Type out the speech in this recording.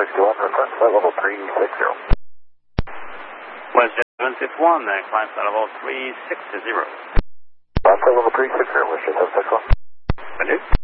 761, request flight level 360. West 761, climb flight level 360. Flight level 360, West 761. Thank you.